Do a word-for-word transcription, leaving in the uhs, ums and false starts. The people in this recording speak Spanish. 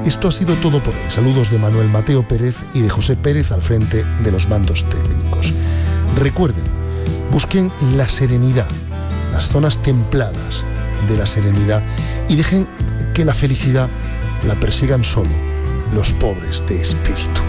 Esto ha sido todo por hoy. Saludos de Manuel Mateo Pérez y de José Pérez al frente de los mandos técnicos. Recuerden, busquen la serenidad, las zonas templadas de la serenidad, y dejen que la felicidad la persigan solo los pobres de espíritu.